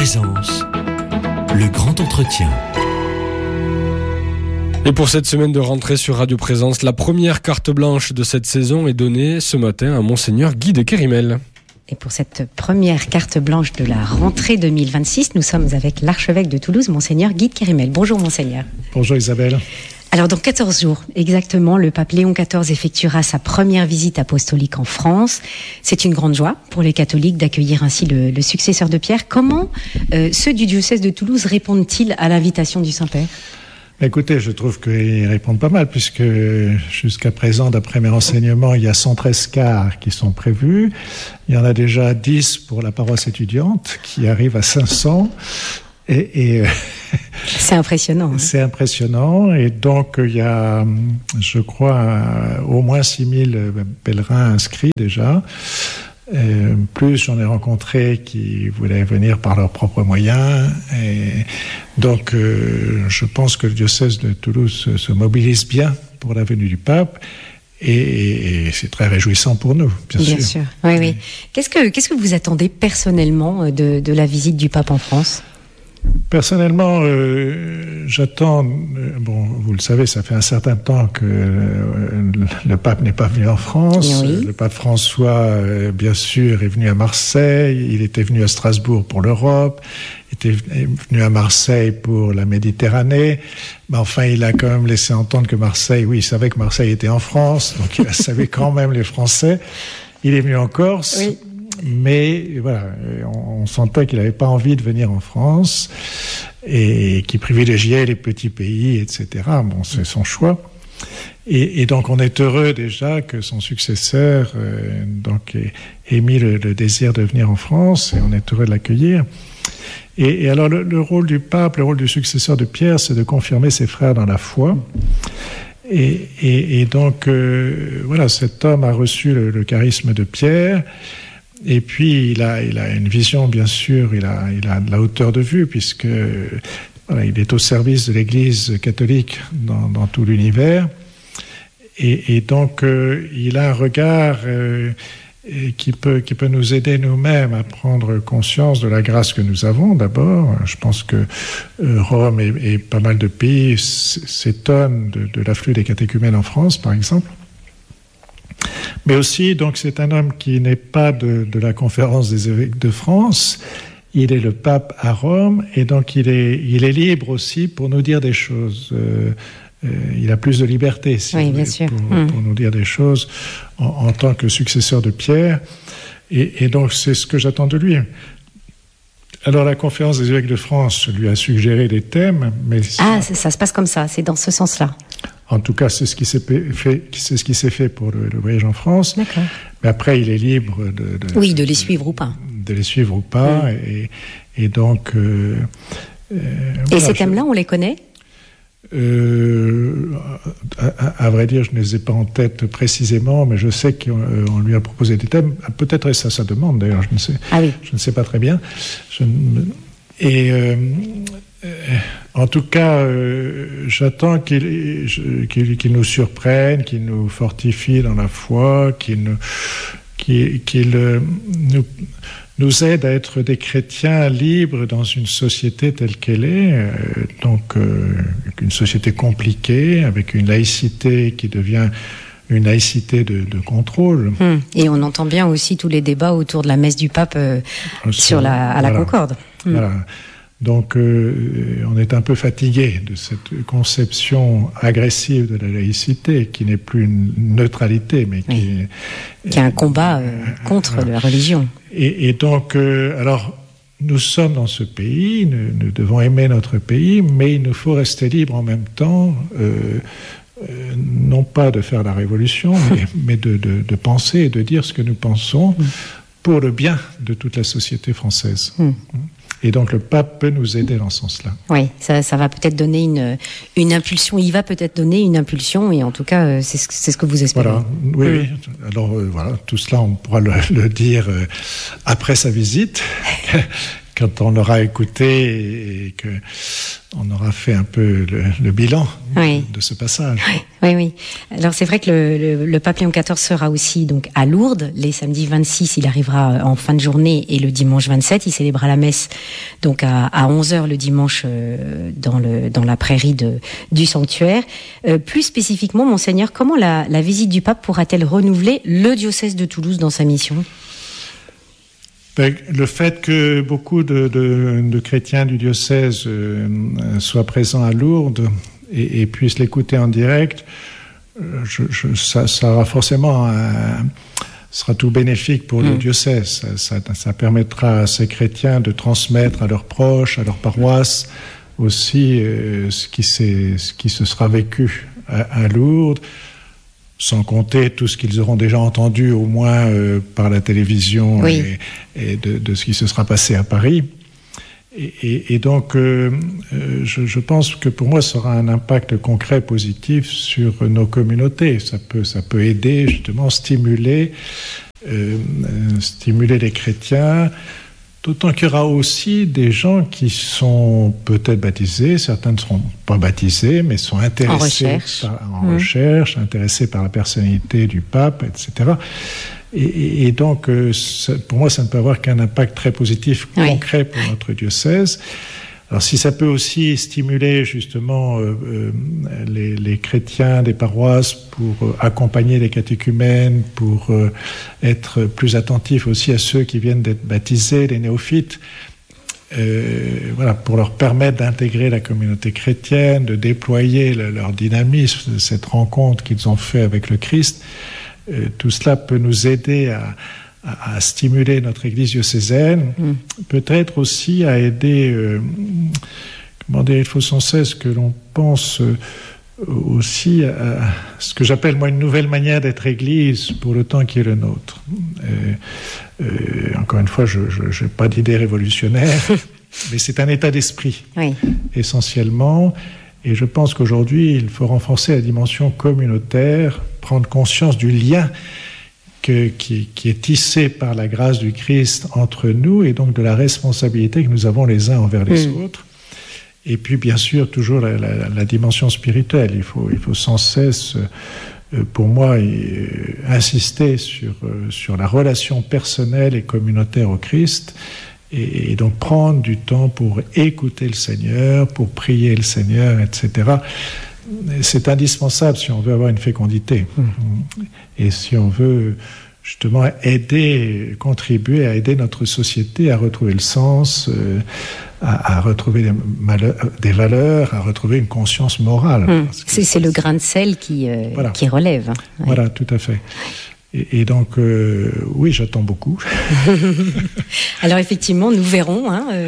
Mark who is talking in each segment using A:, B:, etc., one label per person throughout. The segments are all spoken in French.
A: Présence, le grand entretien.
B: Et pour cette semaine de rentrée sur Radio Présence, la première carte blanche de cette saison est donnée ce matin à Monseigneur Guy de Kérimel.
C: Et pour cette première carte blanche de la rentrée 2026, nous sommes avec l'archevêque de Toulouse, Monseigneur Guy de Kérimel. Bonjour Monseigneur.
D: Bonjour Isabelle.
C: Alors dans 14 jours, exactement, le pape Léon XIV effectuera sa première visite apostolique en France. C'est une grande joie pour les catholiques d'accueillir ainsi le successeur de Pierre. Comment ceux du diocèse de Toulouse répondent-ils à l'invitation du Saint-Père ?
D: Écoutez, je trouve qu'ils répondent pas mal, puisque jusqu'à présent, d'après mes renseignements, il y a 113 quarts qui sont prévus. Il y en a déjà 10 pour la paroisse étudiante, qui arrive à 500.
C: C'est impressionnant. Hein.
D: C'est impressionnant. Et donc, il y a, je crois, au moins 6000 pèlerins inscrits déjà. Plus j'en ai rencontré qui voulaient venir par leurs propres moyens. Et donc, je pense que le diocèse de Toulouse se mobilise bien pour la venue du pape. Et c'est très réjouissant pour nous, bien sûr.
C: Oui. Qu'est-ce que vous attendez personnellement de la visite du pape en France ?
D: Personnellement, j'attends, vous le savez, ça fait un certain temps que le pape n'est pas venu en France. Oui. Le pape François, bien sûr, est venu à Marseille. Il était venu à Strasbourg pour l'Europe. Il était venu à Marseille pour la Méditerranée. Mais enfin, il a quand même laissé entendre que Marseille, oui, il savait que Marseille était en France. Donc, il a salué quand même les Français. Il est venu en Corse. Oui. Mais voilà, on sentait qu'il n'avait pas envie de venir en France et qu'il privilégiait les petits pays, etc. Bon, c'est son choix. Et donc, on est heureux déjà que son successeur ait mis le désir de venir en France et on est heureux de l'accueillir. Et alors, le rôle du pape, le rôle du successeur de Pierre, c'est de confirmer ses frères dans la foi. Et donc, voilà, cet homme a reçu le charisme de Pierre. Et puis, il a une vision, bien sûr, il a de la hauteur de vue, puisque voilà, il est au service de l'Église catholique dans tout l'univers. Et donc, il a un regard qui peut nous aider nous-mêmes à prendre conscience de la grâce que nous avons, d'abord. Je pense que Rome et pas mal de pays s'étonnent de l'afflux des catéchumènes en France, par exemple. Mais aussi, donc, c'est un homme qui n'est pas de la conférence des évêques de France. Il est le pape à Rome, et donc il est libre aussi pour nous dire des choses. Il a plus de liberté, pour nous dire des choses en tant que successeur de Pierre. Et donc, c'est ce que j'attends de lui. Alors, la conférence des évêques de France lui a suggéré des thèmes, mais
C: ça se passe comme ça, c'est dans ce sens-là.
D: En tout cas, c'est ce qui s'est fait pour le voyage en France.
C: D'accord.
D: Mais après, il est libre
C: de les suivre ou pas.
D: De les suivre ou pas. Et donc...
C: et ces thèmes-là, on les connaît ?
D: À vrai dire, je ne les ai pas en tête précisément, mais je sais qu'on lui a proposé des thèmes. Peut-être est-ce sa demande, d'ailleurs, je ne sais.
C: Ah oui.
D: Je ne sais pas très bien. En tout cas, j'attends qu'il nous surprenne, qu'il nous fortifie dans la foi, qu'il nous aide à être des chrétiens libres dans une société telle qu'elle est, donc une société compliquée, avec une laïcité qui devient une laïcité de contrôle.
C: Et on entend bien aussi tous les débats autour de la messe du pape à la Concorde.
D: Voilà. Donc, on est un peu fatigué de cette conception agressive de la laïcité, qui n'est plus une neutralité, mais qui
C: est un combat contre la religion.
D: Et donc, alors, nous sommes dans ce pays, nous devons aimer notre pays, mais il nous faut rester libres en même temps, non pas de faire la révolution, mais de penser et de dire ce que nous pensons pour le bien de toute la société française. Et donc le pape peut nous aider dans ce sens-là.
C: Oui, ça va peut-être donner une impulsion. Il va peut-être donner une impulsion, et en tout cas, c'est ce que vous espérez.
D: Voilà, oui. Alors voilà, tout cela, on pourra le dire après sa visite, quand on l'aura écouté et que on aura fait un peu le bilan de ce passage.
C: Oui. Alors c'est vrai que le pape Léon XIV sera aussi donc à Lourdes les samedis 26, il arrivera en fin de journée, et le dimanche 27, il célébrera la messe donc à 11h le dimanche dans la prairie du sanctuaire. Plus spécifiquement, Monseigneur, comment la visite du pape pourra-t-elle renouveler le diocèse de Toulouse dans sa mission ?
D: Le fait que beaucoup de chrétiens du diocèse soient présents à Lourdes et puissent l'écouter en direct, ça sera forcément sera tout bénéfique pour le diocèse. Ça permettra à ces chrétiens de transmettre à leurs proches, à leurs paroisses aussi ce qui se sera vécu à Lourdes, sans compter tout ce qu'ils auront déjà entendu, au moins par la télévision, et de ce qui se sera passé à Paris. Et donc, je pense que pour moi, ça aura un impact concret, positif sur nos communautés. Ça peut aider, justement, stimuler les chrétiens. D'autant qu'il y aura aussi des gens qui sont peut-être baptisés, certains ne seront pas baptisés, mais sont intéressés en recherche, intéressés par la personnalité du pape, etc. Et donc, pour moi, ça ne peut avoir qu'un impact très positif, concret pour notre diocèse. Alors, si ça peut aussi stimuler justement les chrétiens des paroisses pour accompagner les catéchumènes, pour être plus attentifs aussi à ceux qui viennent d'être baptisés, les néophytes, pour leur permettre d'intégrer la communauté chrétienne, de déployer leur dynamisme, cette rencontre qu'ils ont fait avec le Christ, tout cela peut nous aider à stimuler notre Église diocésaine, peut-être aussi à aider, il faut sans cesse que l'on pense aussi à ce que j'appelle moi une nouvelle manière d'être Église pour le temps qui est le nôtre. Encore une fois, je n'ai pas d'idée révolutionnaire, mais c'est un état d'esprit, essentiellement. Et je pense qu'aujourd'hui, il faut renforcer la dimension communautaire, prendre conscience du lien qui est tissé par la grâce du Christ entre nous, et donc de la responsabilité que nous avons les uns envers les autres. Et puis, bien sûr, toujours la dimension spirituelle. Il faut sans cesse, pour moi, insister sur la relation personnelle et communautaire au Christ, et donc prendre du temps pour écouter le Seigneur, pour prier le Seigneur, etc. C'est indispensable si on veut avoir une fécondité. Et si on veut justement contribuer à aider notre société à retrouver le sens, à retrouver des valeurs, à retrouver une conscience morale.
C: C'est le grain de sel qui relève.
D: Voilà, tout à fait. Et donc, oui, j'attends beaucoup.
C: Alors effectivement, nous verrons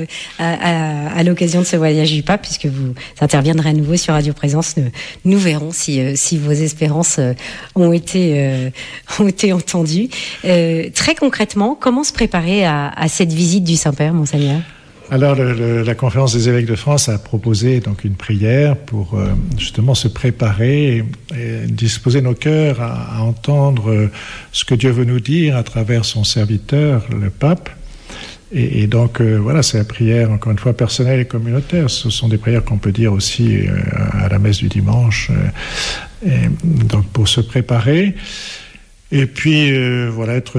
C: à l'occasion de ce voyage du pape, puisque vous interviendrez à nouveau sur Radio Présence, nous verrons si vos espérances ont été entendues. Très concrètement, comment se préparer à cette visite du Saint-Père, Monseigneur ?
D: Alors, la Conférence des évêques de France a proposé donc une prière pour justement se préparer et disposer nos cœurs à entendre ce que Dieu veut nous dire à travers son serviteur, le pape. Et donc, c'est la prière, encore une fois, personnelle et communautaire. Ce sont des prières qu'on peut dire aussi à la messe du dimanche. Donc, pour se préparer. Et puis, être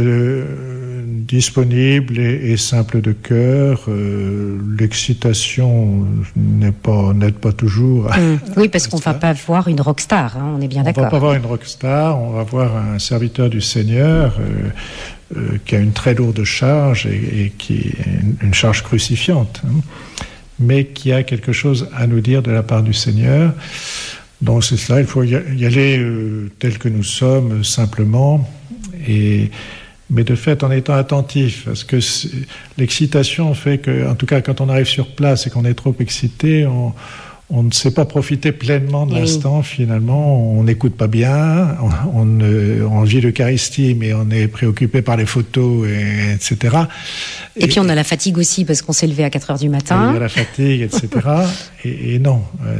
D: disponible et simple de cœur. L'excitation n'aide pas toujours.
C: Oui, parce qu'on ne va pas voir une rockstar, on est bien d'accord.
D: On ne va pas voir une rockstar, on va voir un serviteur du Seigneur qui a une très lourde charge et qui est une charge crucifiante, mais qui a quelque chose à nous dire de la part du Seigneur. Donc c'est cela, il faut y aller tel que nous sommes, simplement, mais de fait en étant attentif, parce que l'excitation fait que, en tout cas quand on arrive sur place et qu'on est trop excité, on ne sait pas profiter pleinement de l'instant, finalement, on n'écoute pas bien, on vit l'Eucharistie, mais on est préoccupé par les photos, etc.
C: Et puis on a la fatigue aussi, parce qu'on s'est levé à 4h du matin.
D: Il y a la fatigue, etc. et non...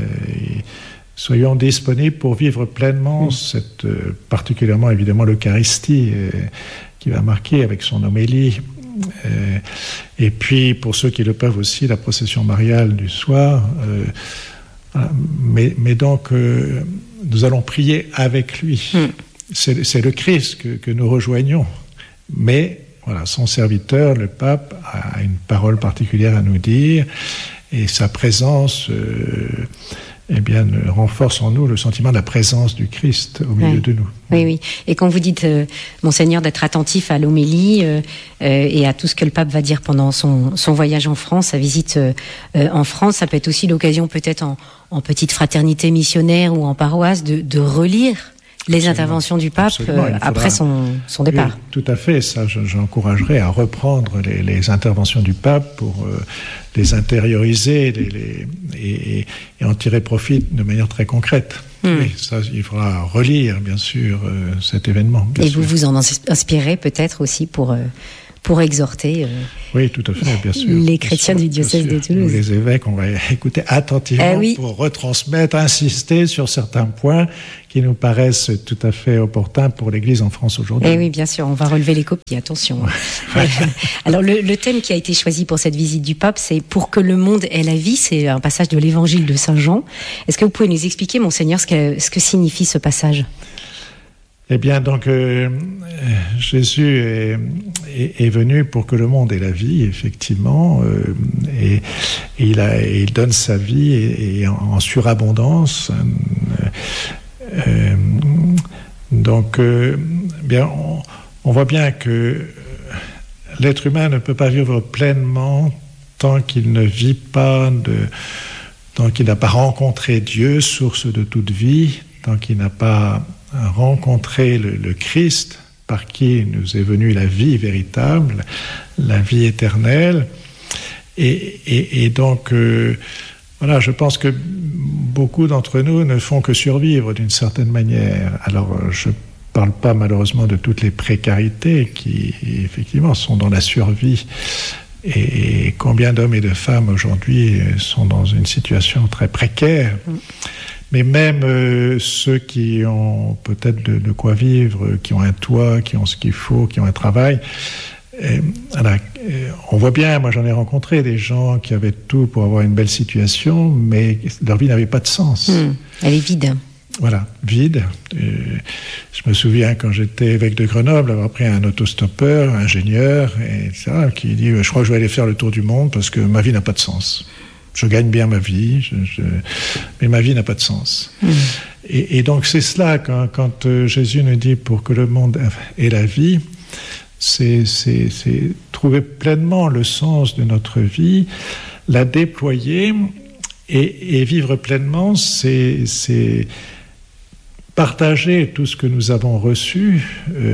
D: soyons disponibles pour vivre pleinement particulièrement évidemment l'Eucharistie qui va marquer avec son homélie. Et puis, pour ceux qui le peuvent aussi, la procession mariale du soir. Mais donc, nous allons prier avec lui. C'est le Christ que nous rejoignons. Mais voilà, son serviteur, le pape, a une parole particulière à nous dire, et sa présence renforce en nous le sentiment de la présence du Christ au milieu de nous.
C: Oui. Et quand vous dites, Monseigneur, d'être attentif à l'homélie et à tout ce que le pape va dire pendant son voyage en France, sa visite en France, ça peut être aussi l'occasion, peut-être en petite fraternité missionnaire ou en paroisse, de relire les interventions du pape après son départ.
D: Oui, tout à fait, ça j'encouragerais à reprendre les interventions du pape pour les intérioriser et en tirer profit de manière très concrète. Oui, ça, il faudra relire, bien sûr, cet événement.
C: Et vous vous en inspirez peut-être aussi pour exhorter
D: oui, tout à fait, bien sûr,
C: les chrétiens du diocèse de Toulouse.
D: Nous, les évêques, on va écouter attentivement pour retransmettre, insister sur certains points qui nous paraissent tout à fait opportuns pour l'Église en France aujourd'hui.
C: Oui, bien sûr, on va relever les copies, attention. Alors, le thème qui a été choisi pour cette visite du pape, c'est « Pour que le monde ait la vie », c'est un passage de l'Évangile de Saint Jean. Est-ce que vous pouvez nous expliquer, Monseigneur, ce que signifie ce passage ?
D: Eh bien, donc, Jésus est venu pour que le monde ait la vie, effectivement, et il donne sa vie et en surabondance. Donc, bien, on voit bien que l'être humain ne peut pas vivre pleinement tant qu'il ne vit pas tant qu'il n'a pas rencontré Dieu, source de toute vie, tant qu'il n'a pas rencontrer le Christ par qui nous est venue la vie véritable, la vie éternelle. Et donc, voilà, je pense que beaucoup d'entre nous ne font que survivre d'une certaine manière. Alors, je ne parle pas malheureusement de toutes les précarités qui, effectivement, sont dans la survie. Et combien d'hommes et de femmes aujourd'hui sont dans une situation très précaire. Mais même ceux qui ont peut-être de quoi vivre, qui ont un toit, qui ont ce qu'il faut, qui ont un travail, on voit bien, moi j'en ai rencontré des gens qui avaient tout pour avoir une belle situation, mais leur vie n'avait pas de sens.
C: Elle est vide.
D: Voilà, vide. Je me souviens quand j'étais évêque de Grenoble, avoir pris un autostoppeur, ingénieur, etc., qui dit « Je crois que je vais aller faire le tour du monde parce que ma vie n'a pas de sens. » Je gagne bien ma vie, mais ma vie n'a pas de sens. Et donc c'est cela, quand Jésus nous dit pour que le monde ait la vie, c'est trouver pleinement le sens de notre vie, la déployer et vivre pleinement, c'est partager tout ce que nous avons reçu,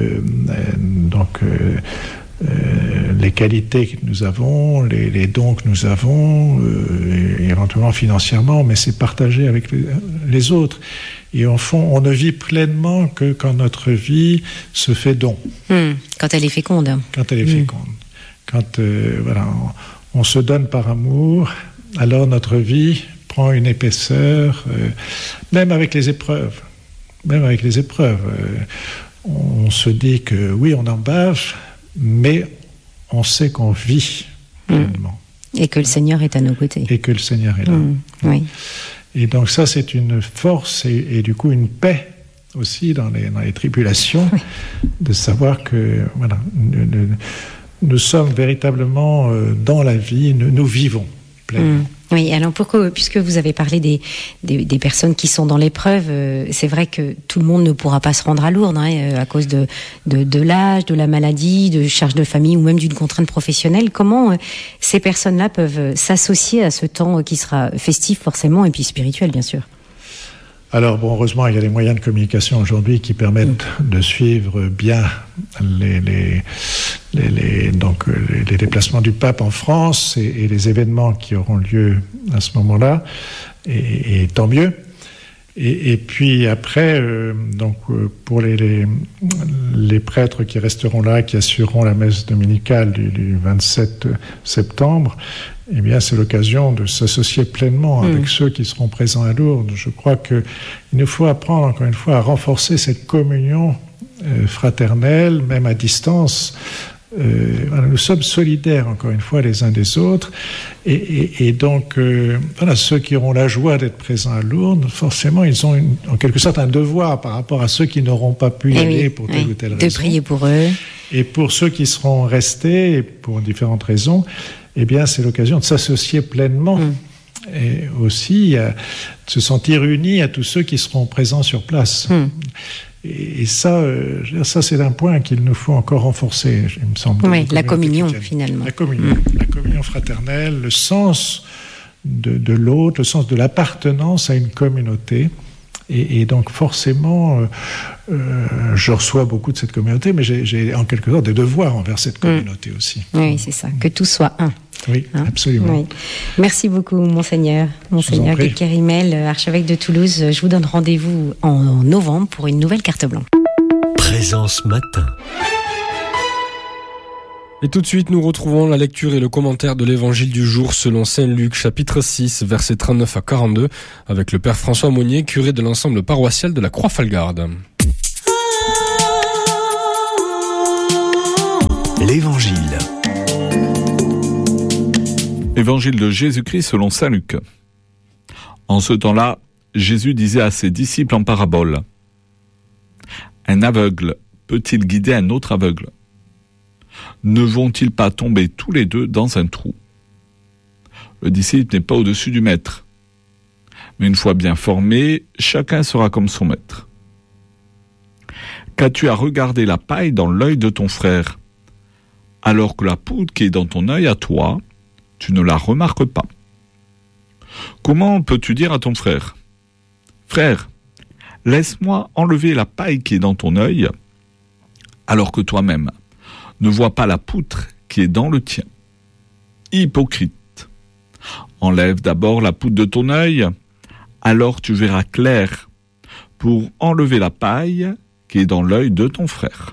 D: les qualités que nous avons, les dons que nous avons, éventuellement financièrement, mais c'est partager avec les autres. Et en fond, on ne vit pleinement que quand notre vie se fait don.
C: Quand elle est féconde.
D: Quand elle est féconde. Quand on se donne par amour, alors notre vie prend une épaisseur, même avec les épreuves. On se dit que oui, on en bave, mais on sait qu'on vit pleinement.
C: Et que le Seigneur est à nos côtés.
D: Et que le Seigneur est là.
C: Oui.
D: Et donc ça, c'est une force et du coup une paix aussi dans les tribulations, de savoir que voilà, nous sommes véritablement dans la vie, nous vivons pleinement.
C: Oui, alors puisque vous avez parlé des personnes qui sont dans l'épreuve, c'est vrai que tout le monde ne pourra pas se rendre à Lourdes à cause de l'âge, de la maladie, de charges de famille ou même d'une contrainte professionnelle. Comment ces personnes-là peuvent s'associer à ce temps qui sera festif forcément et puis spirituel bien sûr?
D: Alors bon, heureusement, il y a des moyens de communication aujourd'hui qui permettent de suivre bien les déplacements du pape en France et les événements qui auront lieu à ce moment-là, et tant mieux. Et puis après, pour les prêtres qui resteront là, qui assureront la messe dominicale du 27 septembre, eh bien, c'est l'occasion de s'associer pleinement avec ceux qui seront présents à Lourdes. Je crois qu'il nous faut apprendre, encore une fois, à renforcer cette communion fraternelle, même à distance, voilà, nous sommes solidaires, encore une fois, les uns des autres. Et donc, voilà, ceux qui auront la joie d'être présents à Lourdes, forcément, ils ont en quelque sorte un devoir par rapport à ceux qui n'auront pas pu y aller pour telle ou telle raison.
C: De prier pour eux.
D: Et pour ceux qui seront restés, pour différentes raisons, eh bien, c'est l'occasion de s'associer pleinement. Et aussi de se sentir unis à tous ceux qui seront présents sur place. Et ça, ça c'est un point qu'il nous faut encore renforcer, il me semble.
C: Oui, la communion, finalement.
D: La communion fraternelle, le sens de l'autre, le sens de l'appartenance à une communauté. Et donc forcément, je reçois beaucoup de cette communauté, mais j'ai en quelque sorte des devoirs envers cette communauté aussi.
C: Oui, c'est ça, que tout soit un.
D: Oui, absolument.
C: Oui. Merci beaucoup, Monseigneur Guy Kérimel, archevêque de Toulouse. Je vous donne rendez-vous en novembre pour une nouvelle carte blanche.
A: Présence matin.
B: Et tout de suite, nous retrouvons la lecture et le commentaire de l'évangile du jour selon Saint Luc, chapitre 6, versets 39 à 42, avec le Père François Monnier, curé de l'ensemble paroissial de la Croix-Falgarde.
A: L'évangile.
E: Évangile de Jésus-Christ selon saint Luc. En ce temps-là, Jésus disait à ses disciples en parabole : Un aveugle peut-il guider un autre aveugle ? Ne vont-ils pas tomber tous les deux dans un trou ? Le disciple n'est pas au-dessus du maître. Mais une fois bien formé, chacun sera comme son maître. Qu'as-tu à regarder la paille dans l'œil de ton frère, alors que la poudre qui est dans ton œil à toi, tu ne la remarques pas ? Comment peux-tu dire à ton frère : Frère, laisse-moi enlever la paille qui est dans ton œil, alors que toi-même ne vois pas la poutre qui est dans le tien ? Hypocrite, enlève d'abord la poutre de ton œil, alors tu verras clair pour enlever la paille qui est dans l'œil de ton frère.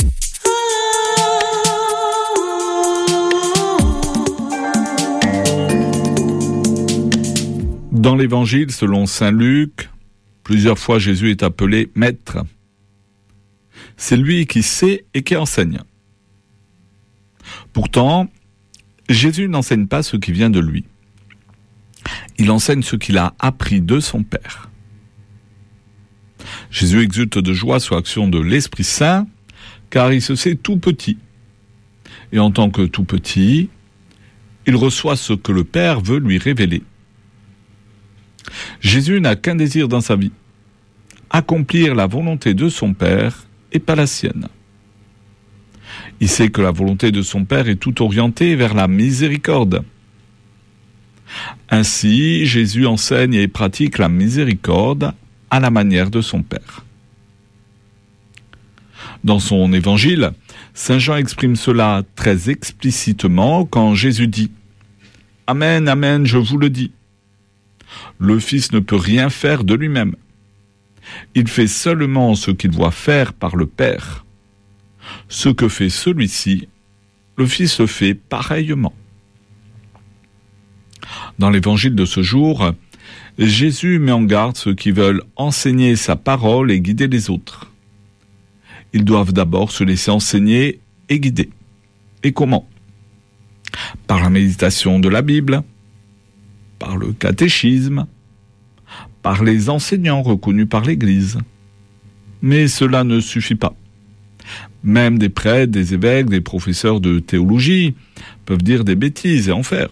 E: Dans l'évangile selon saint Luc, plusieurs fois Jésus est appelé maître. C'est lui qui sait et qui enseigne. Pourtant, Jésus n'enseigne pas ce qui vient de lui. Il enseigne ce qu'il a appris de son Père. Jésus exulte de joie sous l'action de l'Esprit Saint, car il se sait tout petit. Et en tant que tout petit, il reçoit ce que le Père veut lui révéler. Jésus n'a qu'un désir dans sa vie : accomplir la volonté de son Père et pas la sienne. Il sait que la volonté de son Père est tout orientée vers la miséricorde. Ainsi, Jésus enseigne et pratique la miséricorde à la manière de son Père. Dans son évangile, saint Jean exprime cela très explicitement quand Jésus dit : Amen, amen, je vous le dis. Le Fils ne peut rien faire de lui-même. Il fait seulement ce qu'il voit faire par le Père. Ce que fait celui-ci, le Fils le fait pareillement. Dans l'évangile de ce jour, Jésus met en garde ceux qui veulent enseigner sa parole et guider les autres. Ils doivent d'abord se laisser enseigner et guider. Et comment ? Par la méditation de la Bible, par le catéchisme, par les enseignants reconnus par l'Église. Mais cela ne suffit pas. Même des prêtres, des évêques, des professeurs de théologie peuvent dire des bêtises et en faire.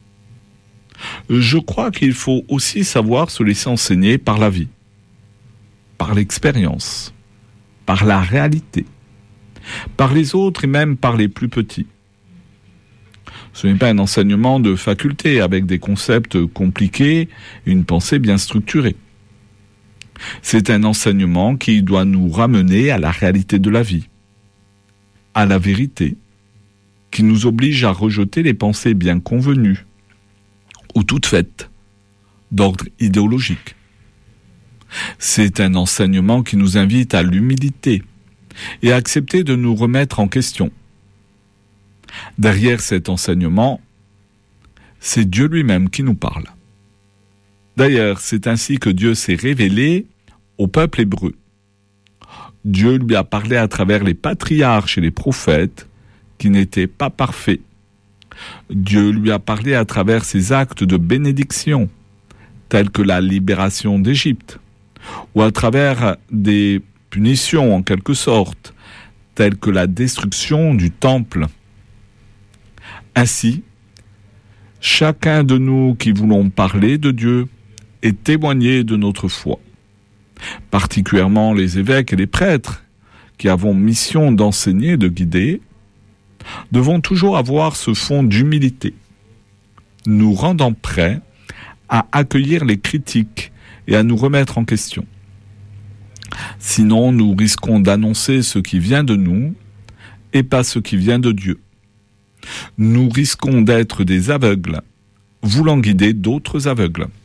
E: Je crois qu'il faut aussi savoir se laisser enseigner par la vie, par l'expérience, par la réalité, par les autres et même par les plus petits. Ce n'est pas un enseignement de faculté avec des concepts compliqués et une pensée bien structurée. C'est un enseignement qui doit nous ramener à la réalité de la vie, à la vérité, qui nous oblige à rejeter les pensées bien convenues ou toutes faites, d'ordre idéologique. C'est un enseignement qui nous invite à l'humilité et à accepter de nous remettre en question. Derrière cet enseignement, c'est Dieu lui-même qui nous parle. D'ailleurs, c'est ainsi que Dieu s'est révélé au peuple hébreu. Dieu lui a parlé à travers les patriarches et les prophètes qui n'était pas parfait. Dieu lui a parlé à travers ses actes de bénédiction, tels que la libération d'Égypte, ou à travers des punitions en quelque sorte, telles que la destruction du temple. Ainsi, chacun de nous qui voulons parler de Dieu et témoigner de notre foi, particulièrement les évêques et les prêtres qui avons mission d'enseigner et de guider, devons toujours avoir ce fond d'humilité, nous rendant prêts à accueillir les critiques et à nous remettre en question. Sinon, nous risquons d'annoncer ce qui vient de nous et pas ce qui vient de Dieu. Nous risquons d'être des aveugles, voulant guider d'autres aveugles.